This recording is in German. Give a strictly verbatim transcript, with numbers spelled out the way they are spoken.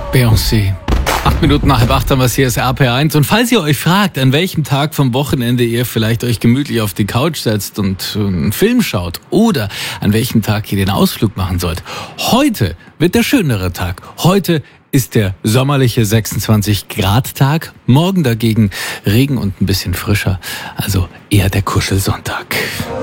Beyoncé. Acht Minuten nach halb acht haben wir es, hier ist R P R eins. Und falls ihr euch fragt, an welchem Tag vom Wochenende ihr vielleicht euch gemütlich auf die Couch setzt und einen Film schaut oder an welchem Tag ihr den Ausflug machen sollt, heute wird der schönere Tag. Heute ist der sommerliche sechsundzwanzig Grad Tag. Morgen dagegen Regen und ein bisschen frischer. Also eher der Kuschelsonntag.